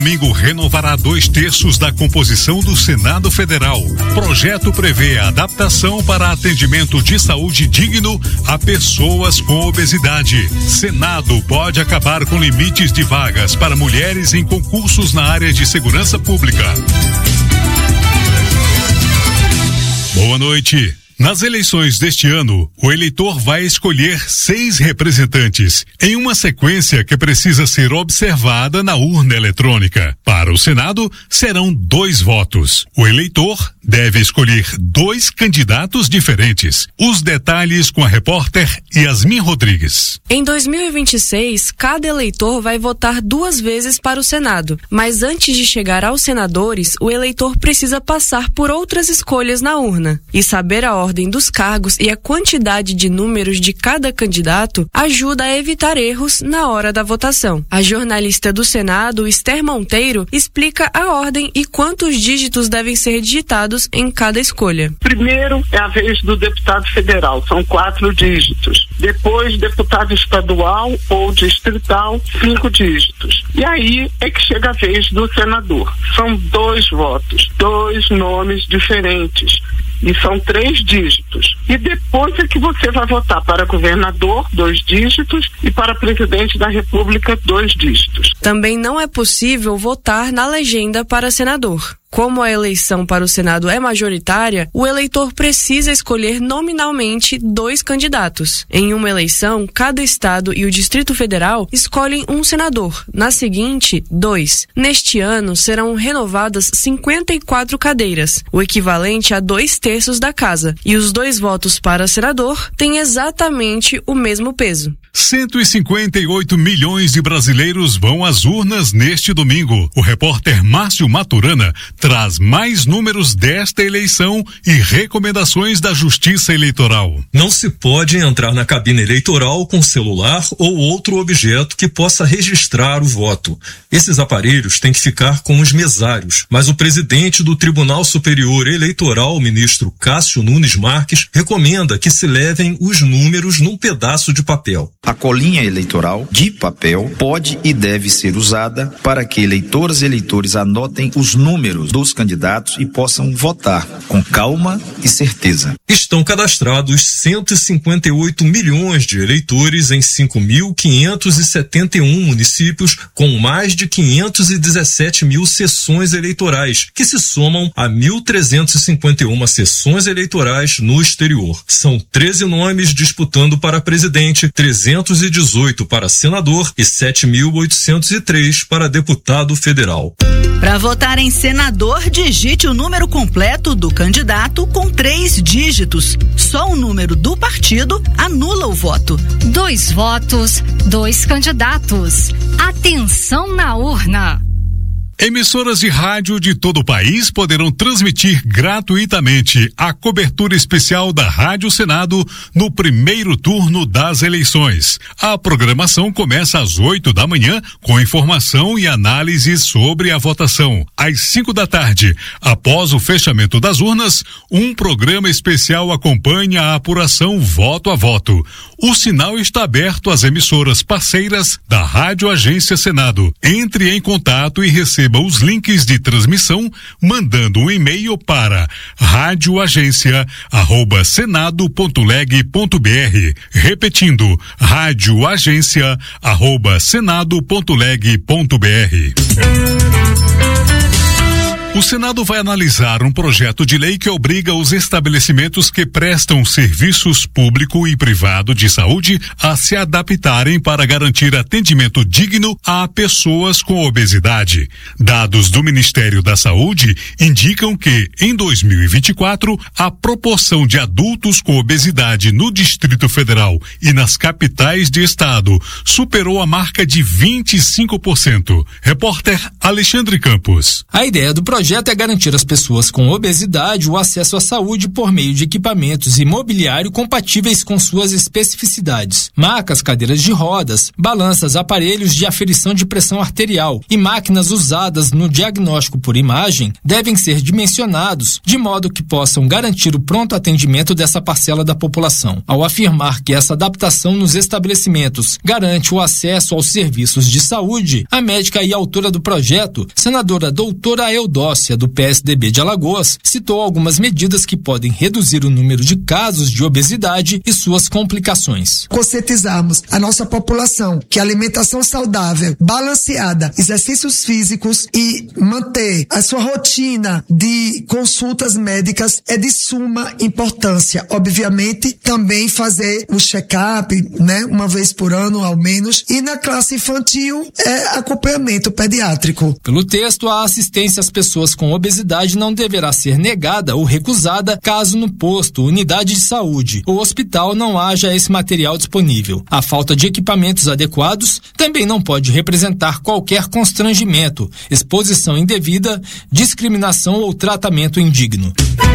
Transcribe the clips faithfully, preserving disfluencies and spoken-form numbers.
Domingo renovará dois terços da composição do Senado Federal. Projeto prevê a adaptação para atendimento de saúde digno a pessoas com obesidade. Senado pode acabar com limites de vagas para mulheres em concursos na área de segurança pública. Boa noite. Nas eleições deste ano, o eleitor vai escolher seis representantes, em uma sequência que precisa ser observada na urna eletrônica. Para o Senado, serão dois votos. O eleitor deve escolher dois candidatos diferentes. Os detalhes com a repórter Yasmin Rodrigues. Em dois mil e vinte e seis, cada eleitor vai votar duas vezes para o Senado. Mas antes de chegar aos senadores, o eleitor precisa passar por outras escolhas na urna. E saber a ordem dos cargos e a quantidade de números de cada candidato ajuda a evitar erros na hora da votação. A jornalista do Senado, Esther Monteiro, explica a ordem e quantos dígitos devem ser digitados em cada escolha. Primeiro é a vez do deputado federal, são quatro dígitos. Depois, deputado estadual ou distrital, cinco dígitos. E aí é que chega a vez do senador. São dois votos, dois nomes diferentes. E são três dígitos. E depois é que você vai votar para governador, dois dígitos, e para presidente da República, dois dígitos. Também não é possível votar na legenda para senador. Como a eleição para o Senado é majoritária, o eleitor precisa escolher nominalmente dois candidatos. Em uma eleição, cada estado e o Distrito Federal escolhem um senador. Na seguinte, dois. Neste ano, serão renovadas cinquenta e quatro cadeiras, o equivalente a dois terços da casa. E os dois votos para senador têm exatamente o mesmo peso. cento e cinquenta e oito milhões de brasileiros vão às urnas neste domingo. O repórter Márcio Maturana traz mais números desta eleição e recomendações da Justiça Eleitoral. Não se pode entrar na cabine eleitoral com celular ou outro objeto que possa registrar o voto. Esses aparelhos têm que ficar com os mesários, mas o presidente do Tribunal Superior Eleitoral, o ministro Cássio Nunes Marques, recomenda que se levem os números num pedaço de papel. A colinha eleitoral de papel pode e deve ser usada para que eleitoras e eleitores anotem os números dos candidatos e possam votar com calma e certeza. Estão cadastrados cento e cinquenta e oito milhões de eleitores em cinco mil quinhentos e setenta e um municípios com mais de quinhentos e dezessete mil sessões eleitorais, que se somam a mil trezentos e cinquenta e uma sessões eleitorais no exterior. São treze nomes disputando para presidente, trezentos e dezoito para senador e sete mil oitocentos e três para deputado federal. Para votar em senador, digite o número completo do candidato com três dígitos. Só o número do partido anula o voto. Dois votos, dois candidatos. Atenção na urna. Emissoras de rádio de todo o país poderão transmitir gratuitamente a cobertura especial da Rádio Senado no primeiro turno das eleições. A programação começa às oito da manhã com informação e análise sobre a votação. Às cinco da tarde, após o fechamento das urnas, um programa especial acompanha a apuração voto a voto. O sinal está aberto às emissoras parceiras da Rádio Agência Senado. Entre em contato e receba os links de transmissão mandando um e-mail para radioagência arroba senado ponto leg ponto br. Repetindo, radioagência arroba senado ponto leg ponto br. O Senado vai analisar um projeto de lei que obriga os estabelecimentos que prestam serviços público e privado de saúde a se adaptarem para garantir atendimento digno a pessoas com obesidade. Dados do Ministério da Saúde indicam que, em dois mil e vinte e quatro, a proporção de adultos com obesidade no Distrito Federal e nas capitais de estado superou a marca de vinte e cinco por cento. Repórter Alexandre Campos. A ideia do projeto meta é garantir às pessoas com obesidade o acesso à saúde por meio de equipamentos e mobiliário compatíveis com suas especificidades. Macas, cadeiras de rodas, balanças, aparelhos de aferição de pressão arterial e máquinas usadas no diagnóstico por imagem devem ser dimensionados de modo que possam garantir o pronto atendimento dessa parcela da população. Ao afirmar que essa adaptação nos estabelecimentos garante o acesso aos serviços de saúde, a médica e autora do projeto, senadora doutora Eudócia, do P S D B de Alagoas, citou algumas medidas que podem reduzir o número de casos de obesidade e suas complicações. Conscientizarmos a nossa população que a alimentação saudável, balanceada, exercícios físicos e manter a sua rotina de consultas médicas é de suma importância. Obviamente, também fazer o check-up, né, uma vez por ano ao menos, e na classe infantil é acompanhamento pediátrico. Pelo texto, a assistência às pessoas com obesidade não deverá ser negada ou recusada caso no posto, unidade de saúde ou hospital não haja esse material disponível. A falta de equipamentos adequados também não pode representar qualquer constrangimento, exposição indevida, discriminação ou tratamento indigno.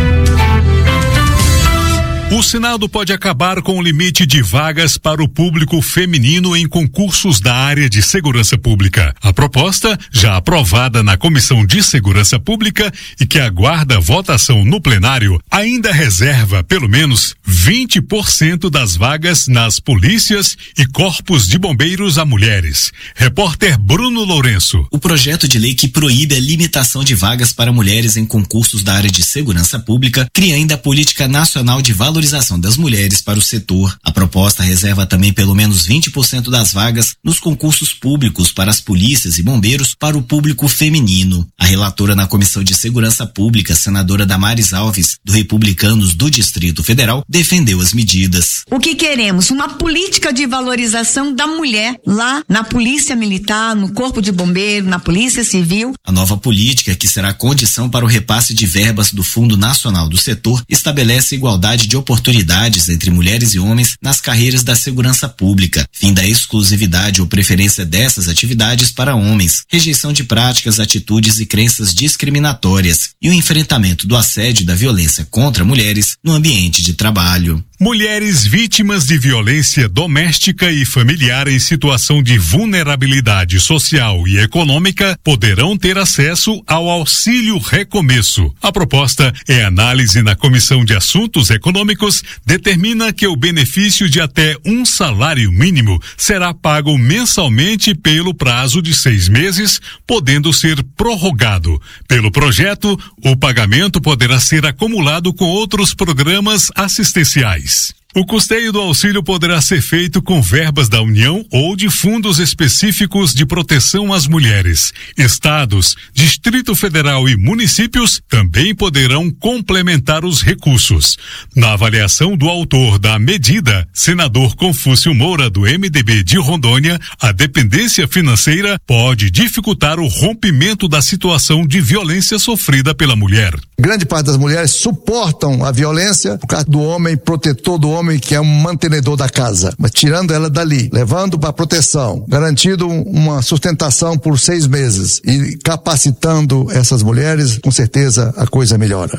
O Senado pode acabar com o limite de vagas para o público feminino em concursos da área de segurança pública. A proposta, já aprovada na Comissão de Segurança Pública e que aguarda votação no plenário, ainda reserva pelo menos vinte por cento das vagas nas polícias e corpos de bombeiros a mulheres. Repórter Bruno Lourenço. O projeto de lei que proíbe a limitação de vagas para mulheres em concursos da área de segurança pública cria ainda a Política Nacional de Valorização valorização das mulheres para o setor. A proposta reserva também pelo menos vinte por cento das vagas nos concursos públicos para as polícias e bombeiros para o público feminino. A relatora na Comissão de Segurança Pública, senadora Damares Alves, do Republicanos do Distrito Federal, defendeu as medidas. O que queremos? Uma política de valorização da mulher lá na Polícia Militar, no Corpo de Bombeiro, na Polícia Civil. A nova política, que será condição para o repasse de verbas do Fundo Nacional do Setor, estabelece igualdade de oportunidades entre mulheres e homens nas carreiras da segurança pública, fim da exclusividade ou preferência dessas atividades para homens, rejeição de práticas, atitudes e crenças discriminatórias e o enfrentamento do assédio e da violência contra mulheres no ambiente de trabalho. Mulheres vítimas de violência doméstica e familiar em situação de vulnerabilidade social e econômica poderão ter acesso ao Auxílio Recomeço. A proposta em análise na Comissão de Assuntos Econômicos determina que o benefício de até um salário mínimo será pago mensalmente pelo prazo de seis meses, podendo ser prorrogado. Pelo projeto, o pagamento poderá ser acumulado com outros programas assistenciais. O custeio do auxílio poderá ser feito com verbas da União ou de fundos específicos de proteção às mulheres. Estados, Distrito Federal e municípios também poderão complementar os recursos. Na avaliação do autor da medida, senador Confúcio Moura, do M D B de Rondônia, a dependência financeira pode dificultar o rompimento da situação de violência sofrida pela mulher. Grande parte das mulheres suportam a violência por causa do homem protetor, do homem que é um mantenedor da casa, mas tirando ela dali, levando para proteção, garantindo uma sustentação por seis meses e capacitando essas mulheres, com certeza a coisa melhora.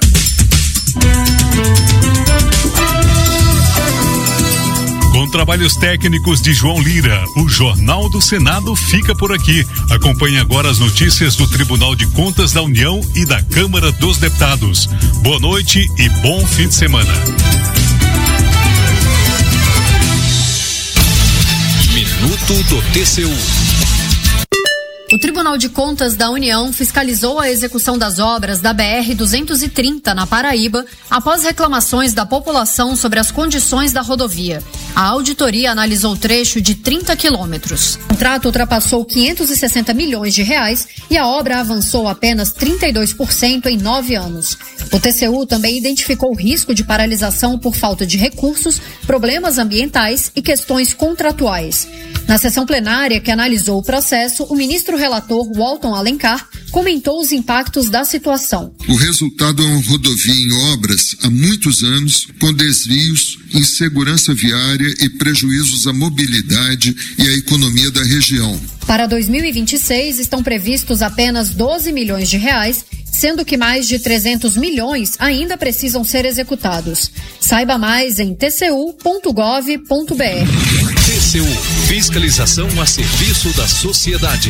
Com trabalhos técnicos de João Lira, o Jornal do Senado fica por aqui. Acompanhe agora as notícias do Tribunal de Contas da União e da Câmara dos Deputados. Boa noite e bom fim de semana. Minuto do T C U. O Tribunal de Contas da União fiscalizou a execução das obras da B R duzentos e trinta na Paraíba após reclamações da população sobre as condições da rodovia. A auditoria analisou o trecho de trinta quilômetros. O contrato ultrapassou quinhentos e sessenta milhões de reais e a obra avançou apenas trinta e dois por cento em nove anos. O T C U também identificou o risco de paralisação por falta de recursos, problemas ambientais e questões contratuais. Na sessão plenária que analisou o processo, o ministro relator Walton Alencar comentou os impactos da situação. O resultado é uma rodovia em obras há muitos anos, com desvios, insegurança viária e prejuízos à mobilidade e à economia da região. Para dois mil e vinte e seis, estão previstos apenas doze milhões de reais, sendo que mais de trezentos milhões ainda precisam ser executados. Saiba mais em t c u ponto gov ponto b r. T C U, fiscalização a serviço da sociedade.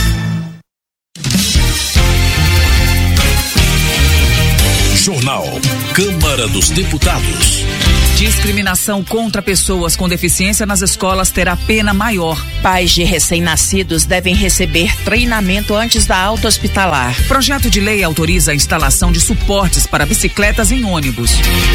Jornal Câmara dos Deputados. Discriminação contra pessoas com deficiência nas escolas terá pena maior. Pais de recém-nascidos devem receber treinamento antes da alta hospitalar. Projeto de lei autoriza a instalação de suportes para bicicletas em ônibus.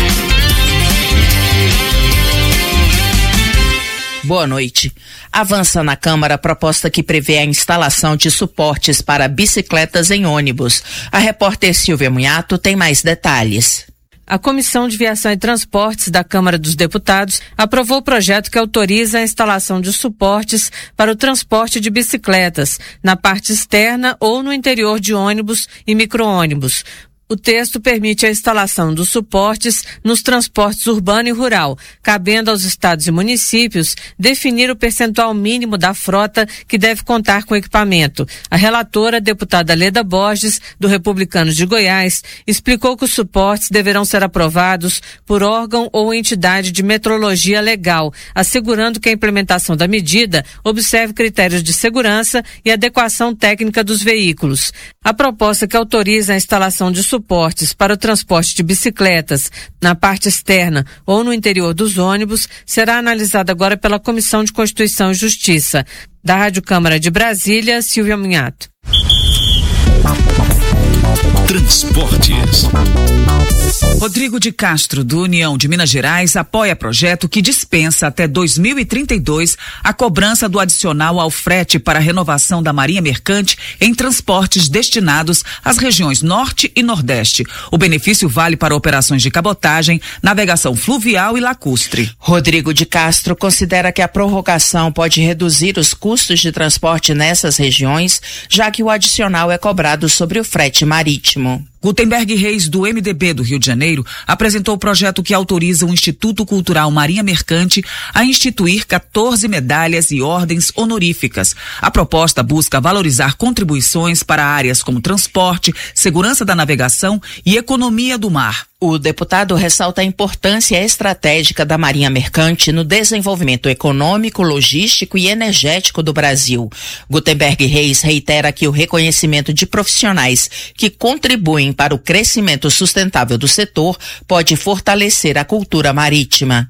Boa noite. Avança na Câmara a proposta que prevê a instalação de suportes para bicicletas em ônibus. A repórter Silvia Munhato tem mais detalhes. A Comissão de Viação e Transportes da Câmara dos Deputados aprovou o projeto que autoriza a instalação de suportes para o transporte de bicicletas na parte externa ou no interior de ônibus e micro-ônibus. O texto permite a instalação dos suportes nos transportes urbano e rural, cabendo aos estados e municípios definir o percentual mínimo da frota que deve contar com equipamento. A relatora, deputada Leda Borges, do Republicanos de Goiás, explicou que os suportes deverão ser aprovados por órgão ou entidade de metrologia legal, assegurando que a implementação da medida observe critérios de segurança e adequação técnica dos veículos. A proposta que autoriza a instalação de suportes suportes para o transporte de bicicletas na parte externa ou no interior dos ônibus será analisada agora pela Comissão de Constituição e Justiça. Da Rádio Câmara de Brasília, Silvia Munhato. Transportes. Rodrigo de Castro, do União de Minas Gerais, apoia projeto que dispensa até dois mil e trinta e dois a cobrança do adicional ao frete para a renovação da Marinha Mercante em transportes destinados às regiões Norte e Nordeste. O benefício vale para operações de cabotagem, navegação fluvial e lacustre. Rodrigo de Castro considera que a prorrogação pode reduzir os custos de transporte nessas regiões, já que o adicional é cobrado sobre o frete marítimo. Gutenberg Reis, do M D B do Rio de Janeiro, apresentou o projeto que autoriza o Instituto Cultural Marinha Mercante a instituir quatorze medalhas e ordens honoríficas. A proposta busca valorizar contribuições para áreas como transporte, segurança da navegação e economia do mar. O deputado ressalta a importância estratégica da Marinha Mercante no desenvolvimento econômico, logístico e energético do Brasil. Gutenberg Reis reitera que o reconhecimento de profissionais que contribuem para o crescimento sustentável do setor pode fortalecer a cultura marítima.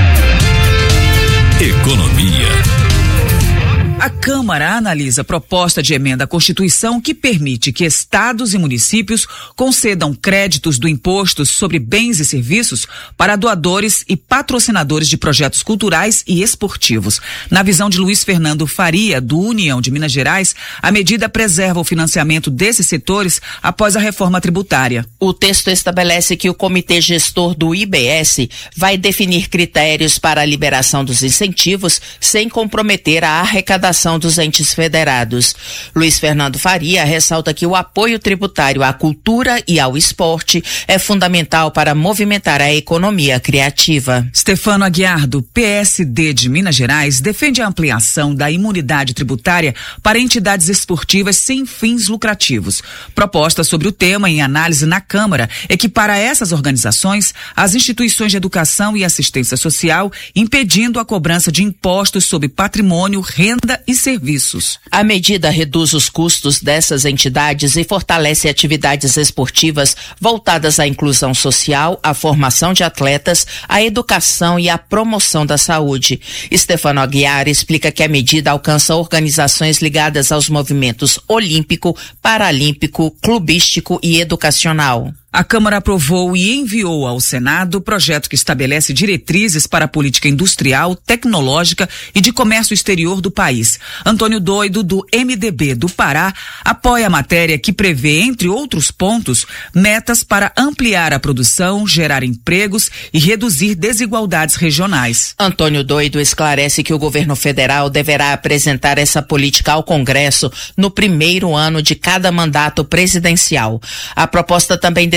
Economia. A Câmara analisa proposta de emenda à Constituição que permite que estados e municípios concedam créditos do imposto sobre bens e serviços para doadores e patrocinadores de projetos culturais e esportivos. Na visão de Luiz Fernando Faria, do União de Minas Gerais, a medida preserva o financiamento desses setores após a reforma tributária. O texto estabelece que o Comitê Gestor do I B S vai definir critérios para a liberação dos incentivos sem comprometer a arrecadação dos entes federados. Luiz Fernando Faria ressalta que o apoio tributário à cultura e ao esporte é fundamental para movimentar a economia criativa. Stefano Aguiar, do P S D de Minas Gerais, defende a ampliação da imunidade tributária para entidades esportivas sem fins lucrativos. Proposta sobre o tema em análise na Câmara é que para essas organizações, as instituições de educação e assistência social, impedindo a cobrança de impostos sobre patrimônio, renda e serviços. A medida reduz os custos dessas entidades e fortalece atividades esportivas voltadas à inclusão social, à formação de atletas, à educação e à promoção da saúde. Stefano Aguiar explica que a medida alcança organizações ligadas aos movimentos olímpico, paralímpico, clubístico e educacional. A Câmara aprovou e enviou ao Senado o projeto que estabelece diretrizes para a política industrial, tecnológica e de comércio exterior do país. Antônio Doido, do M D B do Pará, apoia a matéria que prevê, entre outros pontos, metas para ampliar a produção, gerar empregos e reduzir desigualdades regionais. Antônio Doido esclarece que o governo federal deverá apresentar essa política ao Congresso no primeiro ano de cada mandato presidencial. A proposta também determina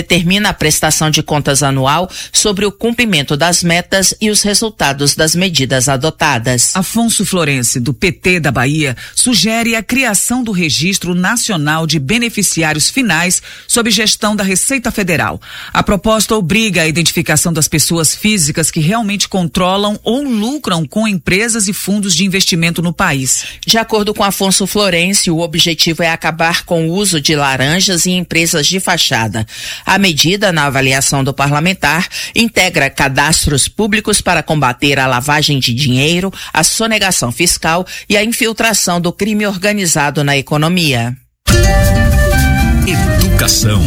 determina a prestação de contas anual sobre o cumprimento das metas e os resultados das medidas adotadas. Afonso Florense, do P T da Bahia, sugere a criação do Registro Nacional de Beneficiários Finais sob gestão da Receita Federal. A proposta obriga a identificação das pessoas físicas que realmente controlam ou lucram com empresas e fundos de investimento no país. De acordo com Afonso Florense, o objetivo é acabar com o uso de laranjas em empresas de fachada. A medida, na avaliação do parlamentar, integra cadastros públicos para combater a lavagem de dinheiro, a sonegação fiscal e a infiltração do crime organizado na economia. Educação.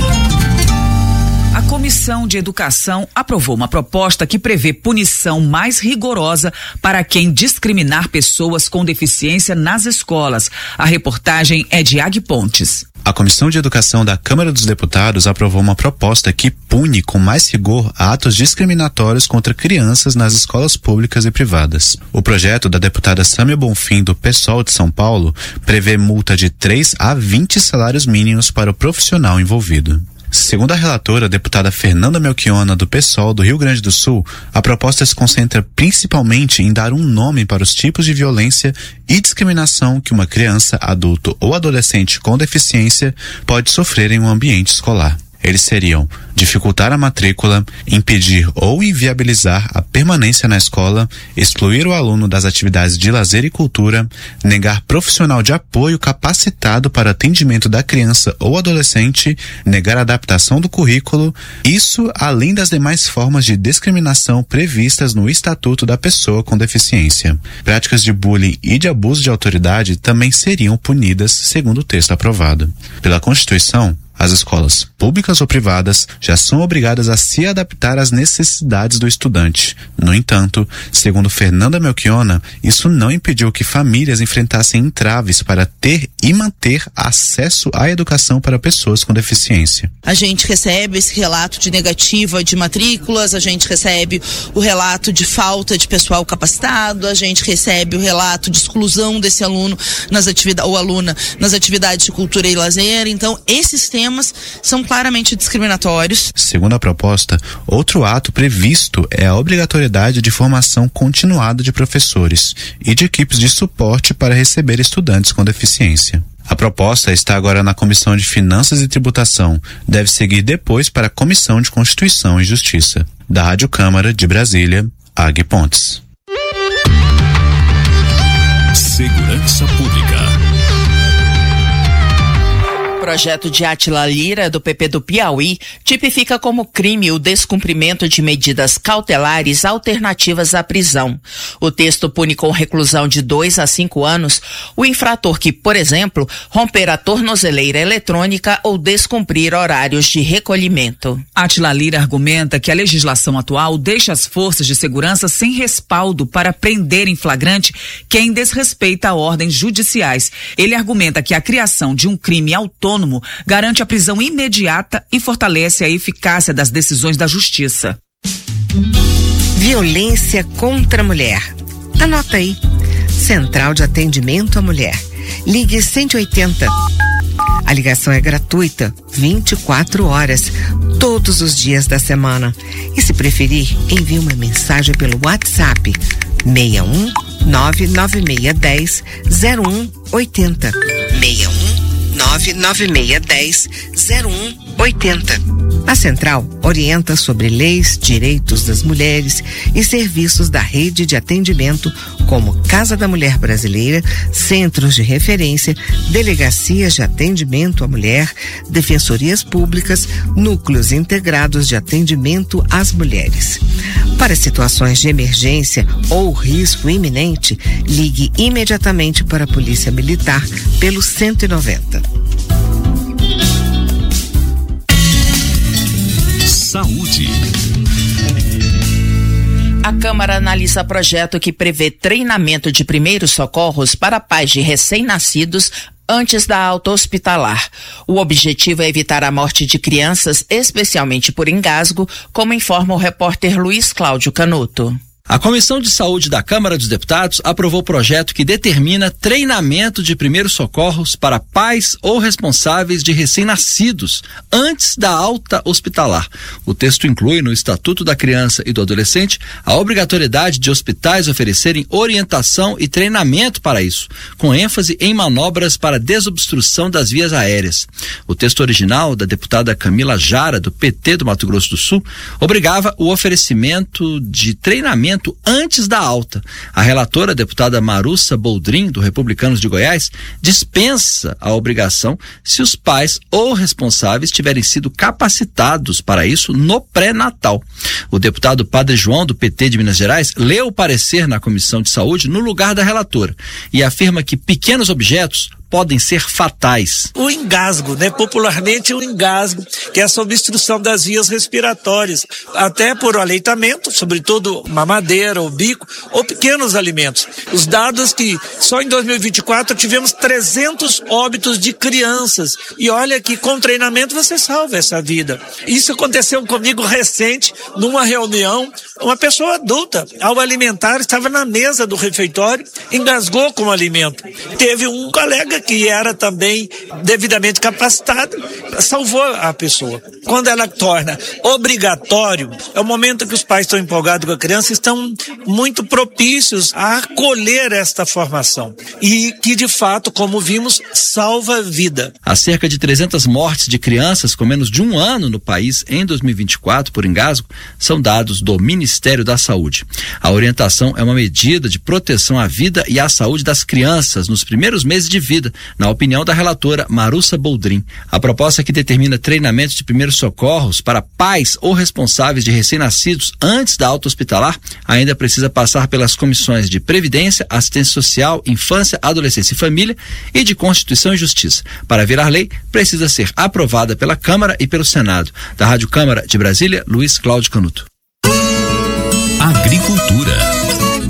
A Comissão de Educação aprovou uma proposta que prevê punição mais rigorosa para quem discriminar pessoas com deficiência nas escolas. A reportagem é de Ag Pontes. A Comissão de Educação da Câmara dos Deputados aprovou uma proposta que pune com mais rigor atos discriminatórios contra crianças nas escolas públicas e privadas. O projeto da deputada Sâmia Bonfim, do PSOL de São Paulo, prevê multa de três a vinte salários mínimos para o profissional envolvido. Segundo a relatora, a deputada Fernanda Melchiona, do PSOL do Rio Grande do Sul, a proposta se concentra principalmente em dar um nome para os tipos de violência e discriminação que uma criança, adulto ou adolescente com deficiência pode sofrer em um ambiente escolar. Eles seriam dificultar a matrícula, impedir ou inviabilizar a permanência na escola, excluir o aluno das atividades de lazer e cultura, negar profissional de apoio capacitado para atendimento da criança ou adolescente, negar a adaptação do currículo, isso além das demais formas de discriminação previstas no Estatuto da Pessoa com Deficiência. Práticas de bullying e de abuso de autoridade também seriam punidas, segundo o texto aprovado. Pela Constituição, as escolas, públicas ou privadas, já são obrigadas a se adaptar às necessidades do estudante. No entanto, segundo Fernanda Melchiona, isso não impediu que famílias enfrentassem entraves para ter e manter acesso à educação para pessoas com deficiência. A gente recebe esse relato de negativa de matrículas, a gente recebe o relato de falta de pessoal capacitado, a gente recebe o relato de exclusão desse aluno nas atividades, ou aluna nas atividades de cultura e lazer. Então, esses temas são claramente discriminatórios. Segundo a proposta, outro ato previsto é a obrigatoriedade de formação continuada de professores e de equipes de suporte para receber estudantes com deficiência. A proposta está agora na Comissão de Finanças e Tributação. Deve seguir depois para a Comissão de Constituição e Justiça. Da Rádio Câmara de Brasília, Ag Pontes. Segurança Pública. O projeto de Átila Lira, do P P do Piauí, tipifica como crime o descumprimento de medidas cautelares alternativas à prisão. O texto pune com reclusão de dois a cinco anos o infrator que, por exemplo, romper a tornozeleira eletrônica ou descumprir horários de recolhimento. Átila Lira argumenta que a legislação atual deixa as forças de segurança sem respaldo para prender em flagrante quem desrespeita ordens judiciais. Ele argumenta que a criação de um crime autônomo garante a prisão imediata e fortalece a eficácia das decisões da justiça. Violência contra a mulher. Anota aí. Central de Atendimento à Mulher. Ligue cento e oitenta. A ligação é gratuita, vinte e quatro horas, todos os dias da semana. E se preferir, envie uma mensagem pelo WhatsApp seis um nove nove seis um zero um oito zero. seis um nove nove seis um zero um oito zero. A Central orienta sobre leis, direitos das mulheres e serviços da rede de atendimento como Casa da Mulher Brasileira, Centros de Referência, Delegacias de Atendimento à Mulher, Defensorias Públicas, Núcleos Integrados de Atendimento às Mulheres. Para situações de emergência ou risco iminente, ligue imediatamente para a Polícia Militar pelo cento e noventa. Saúde. A Câmara analisa projeto que prevê treinamento de primeiros socorros para pais de recém-nascidos antes da alta hospitalar. O objetivo é evitar a morte de crianças, especialmente por engasgo, como informa o repórter Luiz Cláudio Canuto. A Comissão de Saúde da Câmara dos Deputados aprovou o projeto que determina treinamento de primeiros socorros para pais ou responsáveis de recém-nascidos antes da alta hospitalar. O texto inclui no Estatuto da Criança e do Adolescente a obrigatoriedade de hospitais oferecerem orientação e treinamento para isso, com ênfase em manobras para desobstrução das vias aéreas. O texto original da deputada Camila Jara, do P T do Mato Grosso do Sul, obrigava o oferecimento de treinamento antes da alta. A relatora, a deputada Marussa Boldrin, do Republicanos de Goiás, dispensa a obrigação se os pais ou responsáveis tiverem sido capacitados para isso no pré-natal. O deputado Padre João, do P T de Minas Gerais, leu o parecer na Comissão de Saúde no lugar da relatora e afirma que pequenos objetos podem ser fatais. O engasgo, né? Popularmente o engasgo, que é essa obstrução das vias respiratórias, até por aleitamento, sobretudo mamadeira ou bico, ou pequenos alimentos. Os dados que só em dois mil e vinte e quatro tivemos trezentos óbitos de crianças, e olha que com treinamento você salva essa vida. Isso aconteceu comigo recente, numa reunião, uma pessoa adulta, ao alimentar, estava na mesa do refeitório, engasgou com o alimento. Teve um colega que era também devidamente capacitado, salvou a pessoa. Quando ela torna obrigatório, é o momento que os pais estão empolgados com a criança, estão muito propícios a acolher esta formação. E que, de fato, como vimos, salva a vida. Há cerca de trezentas mortes de crianças com menos de um ano no país em dois mil e vinte e quatro por engasgo são dados do Ministério da Saúde. A orientação é uma medida de proteção à vida e à saúde das crianças nos primeiros meses de vida, na opinião da relatora Marussa Boldrin. A proposta que determina treinamento de primeiros socorros para pais ou responsáveis de recém-nascidos antes da alta hospitalar ainda precisa passar pelas comissões de Previdência, Assistência Social, Infância, Adolescência e Família e de Constituição e Justiça. Para virar lei, precisa ser aprovada pela Câmara e pelo Senado. Da Rádio Câmara de Brasília, Luiz Cláudio Canuto. Agricultura.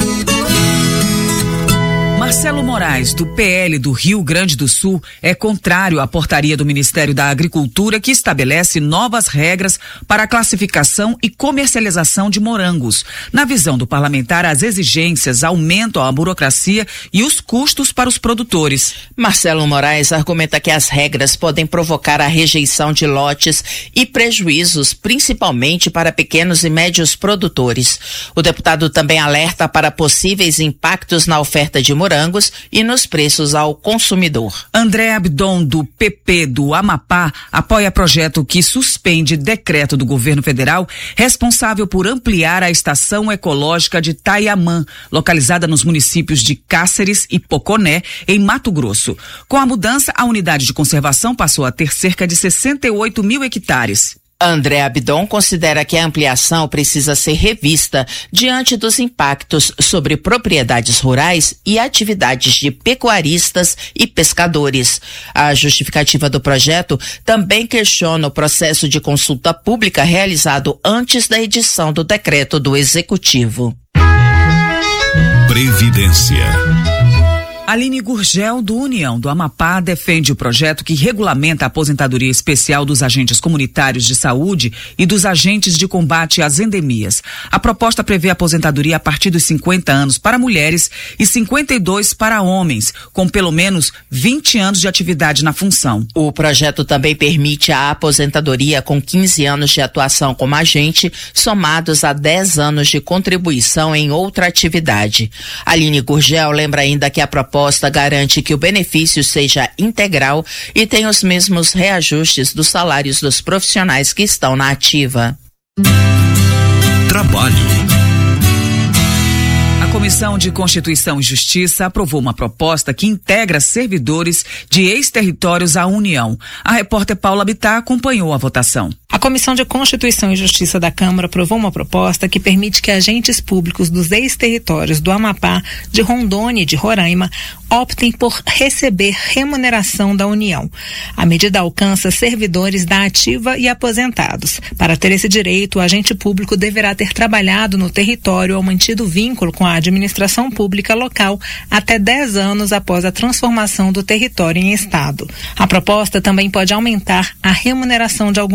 Marcelo Moraes, do P L do Rio Grande do Sul, é contrário à portaria do Ministério da Agricultura que estabelece novas regras para a classificação e comercialização de morangos. Na visão do parlamentar, as exigências aumentam a burocracia e os custos para os produtores. Marcelo Moraes argumenta que as regras podem provocar a rejeição de lotes e prejuízos, principalmente para pequenos e médios produtores. O deputado também alerta para possíveis impactos na oferta de morangos e nos preços ao consumidor. André Abdon, do P P do Amapá, apoia projeto que suspende decreto do governo federal responsável por ampliar a estação ecológica de Taiamã, localizada nos municípios de Cáceres e Poconé, em Mato Grosso. Com a mudança, a unidade de conservação passou a ter cerca de sessenta e oito mil hectares. André Abdon considera que a ampliação precisa ser revista diante dos impactos sobre propriedades rurais e atividades de pecuaristas e pescadores. A justificativa do projeto também questiona o processo de consulta pública realizado antes da edição do decreto do Executivo. Previdência. Aline Gurgel, do União do Amapá, defende o projeto que regulamenta a aposentadoria especial dos agentes comunitários de saúde e dos agentes de combate às endemias. A proposta prevê aposentadoria a partir dos cinquenta anos para mulheres e cinquenta e dois para homens, com pelo menos vinte anos de atividade na função. O projeto também permite a aposentadoria com quinze anos de atuação como agente, somados a dez anos de contribuição em outra atividade. Aline Gurgel lembra ainda que a proposta garante que o benefício seja integral e tenha os mesmos reajustes dos salários dos profissionais que estão na ativa. Trabalho. A Comissão de Constituição e Justiça aprovou uma proposta que integra servidores de ex-territórios à União. A repórter Paula Bittar acompanhou a votação. A Comissão de Constituição e Justiça da Câmara aprovou uma proposta que permite que agentes públicos dos ex-territórios do Amapá, de Rondônia e de Roraima optem por receber remuneração da União. A medida alcança servidores da ativa e aposentados. Para ter esse direito, o agente público deverá ter trabalhado no território ou mantido vínculo com a administração pública local até dez anos após a transformação do território em estado. A proposta também pode aumentar a remuneração de algumas categorias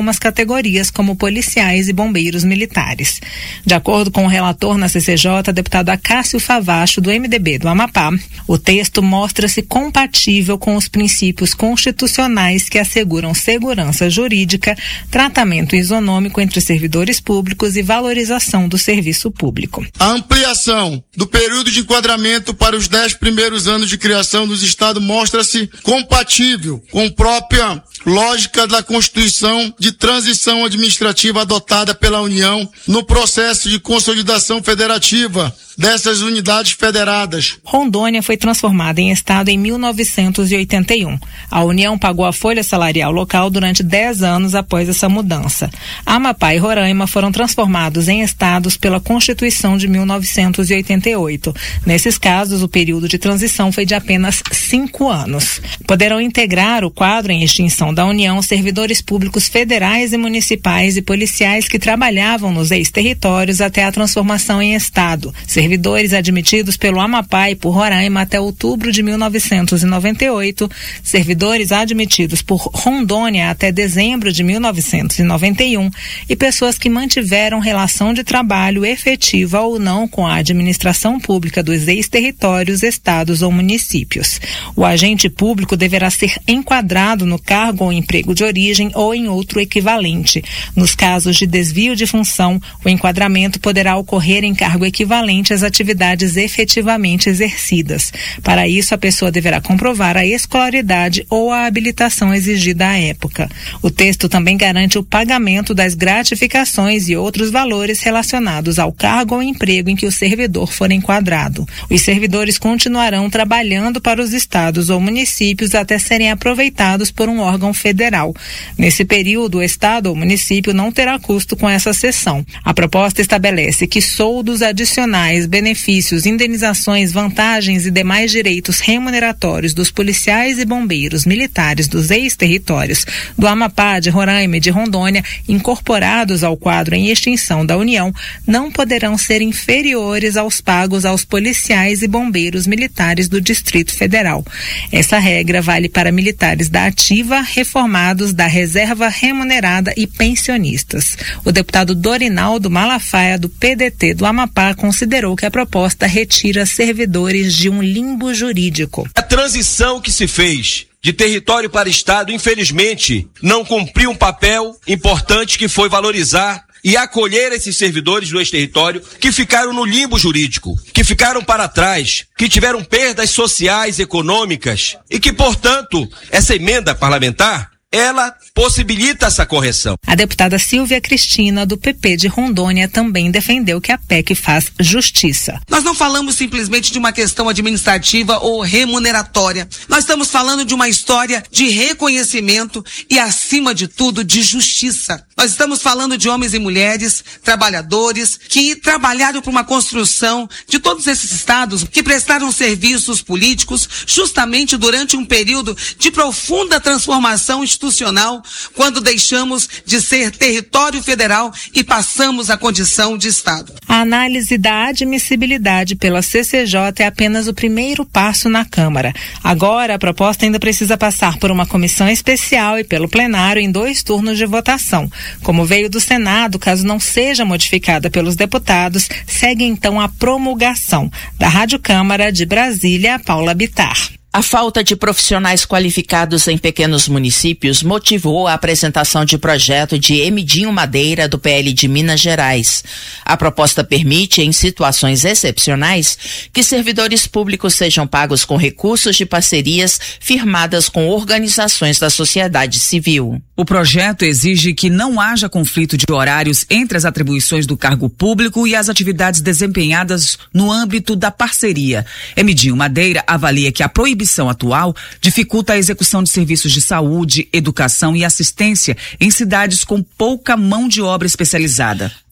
categorias como policiais e bombeiros militares. De acordo com o relator na C C J, deputado Acácio Favacho, do M D B do Amapá, o texto mostra-se compatível com os princípios constitucionais que asseguram segurança jurídica, tratamento isonômico entre servidores públicos e valorização do serviço público. A ampliação do período de enquadramento para os dez primeiros anos de criação dos estados mostra-se compatível com a própria lógica da Constituição de transição administrativa adotada pela União no processo de consolidação federativa dessas unidades federadas. Rondônia foi transformada em estado em mil novecentos e oitenta e um. A União pagou a folha salarial local durante dez anos após essa mudança. Amapá e Roraima foram transformados em estados pela Constituição de mil novecentos e oitenta e oito. Nesses casos, o período de transição foi de apenas cinco anos. Poderão integrar o quadro em extinção da União servidores públicos federais e municipais e policiais que trabalhavam nos ex-territórios até a transformação em estado. Servidores admitidos pelo Amapá e por Roraima até outubro de mil novecentos e noventa e oito, servidores admitidos por Rondônia até dezembro de mil novecentos e noventa e um e pessoas que mantiveram relação de trabalho efetiva ou não com a administração pública dos ex-territórios, estados ou municípios. O agente público deverá ser enquadrado no cargo ou emprego de origem ou em outro equivalente. Nos casos de desvio de função, o enquadramento poderá ocorrer em cargo equivalente às atividades efetivamente exercidas. Para isso, a pessoa deverá comprovar a escolaridade ou a habilitação exigida à época. O texto também garante o pagamento das gratificações e outros valores relacionados ao cargo ou emprego em que o servidor for enquadrado. Os servidores continuarão trabalhando para os estados ou municípios até serem aproveitados por um órgão federal. Nesse período, o estado ou município não terá custo com essa cessão. A proposta estabelece que soldos adicionais, benefícios, indenizações, vantagens e demais direitos remuneratórios dos policiais e bombeiros militares dos ex-territórios do Amapá, de Roraima e de Rondônia, incorporados ao quadro em extinção da União, não poderão ser inferiores aos pagos aos policiais e bombeiros militares do Distrito Federal. Essa regra vale para militares da ativa, reformados, da reserva remunerada e pensionistas. O deputado Dorinaldo Malafaia, do P D T do Amapá, considerou que a proposta retira servidores de um limbo jurídico. A transição que se fez de território para estado, infelizmente, não cumpriu um papel importante que foi valorizar e acolher esses servidores do ex-território que ficaram no limbo jurídico, que ficaram para trás, que tiveram perdas sociais, econômicas e que, portanto, essa emenda parlamentar, ela possibilita essa correção. A deputada Silvia Cristina, do P P de Rondônia, também defendeu que a P E C faz justiça. Nós não falamos simplesmente de uma questão administrativa ou remuneratória. Nós estamos falando de uma história de reconhecimento e, acima de tudo, de justiça. Nós estamos falando de homens e mulheres, trabalhadores, que trabalharam para uma construção de todos esses estados, que prestaram serviços políticos justamente durante um período de profunda transformação institucional, quando deixamos de ser território federal e passamos à condição de estado. A análise da admissibilidade pela C C J é apenas o primeiro passo na Câmara. Agora, a proposta ainda precisa passar por uma comissão especial e pelo plenário em dois turnos de votação. Como veio do Senado, caso não seja modificada pelos deputados, segue então a promulgação. Da Rádio Câmara de Brasília, Paula Bittar. A falta de profissionais qualificados em pequenos municípios motivou a apresentação de projeto de Emidinho Madeira, do P L de Minas Gerais. A proposta permite, em situações excepcionais, que servidores públicos sejam pagos com recursos de parcerias firmadas com organizações da sociedade civil. O projeto exige que não haja conflito de horários entre as atribuições do cargo público e as atividades desempenhadas no âmbito da parceria. Emidinho Madeira avalia que a proibição atual dificulta a execução de serviços de saúde, educação e assistência em cidades com pouca mão de obra especializada.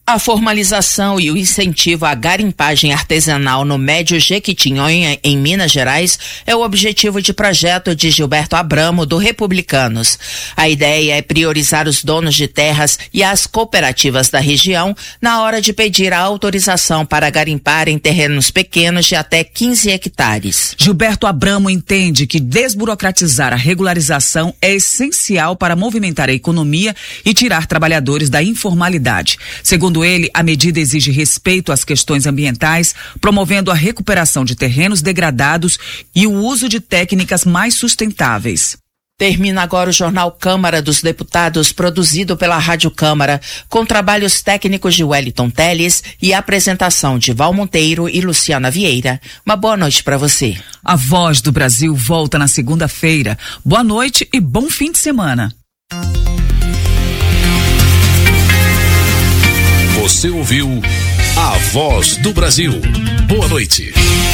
A formalização e o incentivo à garimpagem artesanal no Médio Jequitinhonha, em Minas Gerais, é o objetivo de projeto de Gilberto Abramo, do Republicanos. A ideia é priorizar os donos de terras e as cooperativas da região na hora de pedir a autorização para garimpar em terrenos pequenos de até quinze hectares. Gilberto Abramo entende que desburocratizar a regularização é essencial para movimentar a economia e tirar trabalhadores da informalidade. Segundo Segundo ele, a medida exige respeito às questões ambientais, promovendo a recuperação de terrenos degradados e o uso de técnicas mais sustentáveis. Termina agora o Jornal Câmara dos Deputados, produzido pela Rádio Câmara, com trabalhos técnicos de Wellington Teles e apresentação de Val Monteiro e Luciana Vieira. Uma boa noite para você. A Voz do Brasil volta na segunda-feira. Boa noite e bom fim de semana. Você ouviu A Voz do Brasil. Boa noite.